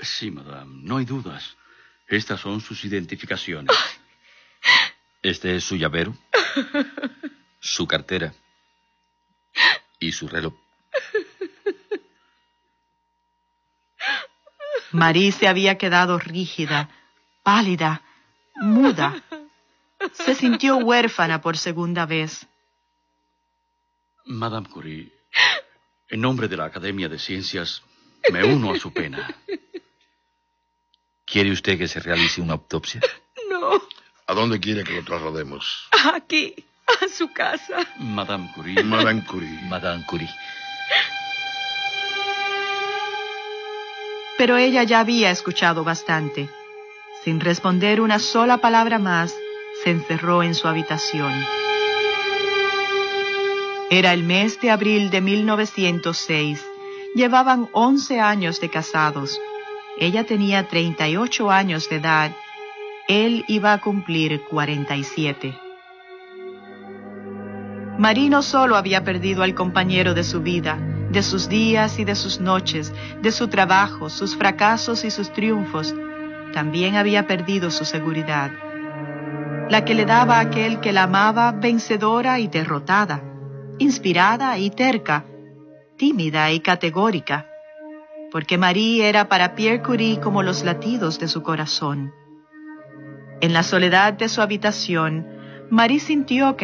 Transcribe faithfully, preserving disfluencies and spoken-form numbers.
Sí, madame, no hay dudas. Estas son sus identificaciones. Este es su llavero, su cartera y su reloj. Marie se había quedado rígida, pálida, muda. Se sintió huérfana por segunda vez. Madame Curie, en nombre de la Academia de Ciencias, me uno a su pena. ¿Quiere usted que se realice una autopsia? No. ¿A dónde quiere que lo traslademos? Aquí, a su casa. Madame Curie. Madame Curie. Madame Curie. Pero ella ya había escuchado bastante. Sin responder una sola palabra más, se encerró en su habitación. Era el mes de abril de mil novecientos seis. Llevaban once años de casados. Ella tenía treinta y ocho años de edad. Él iba a cumplir cuarenta y siete. Marie no solo había perdido al compañero de su vida, de sus días y de sus noches, de su trabajo, sus fracasos y sus triunfos, también había perdido su seguridad, la que le daba a aquel que la amaba vencedora y derrotada, inspirada y terca, tímida y categórica, porque Marie era para Pierre Curie como los latidos de su corazón. En la soledad de su habitación, Marie sintió que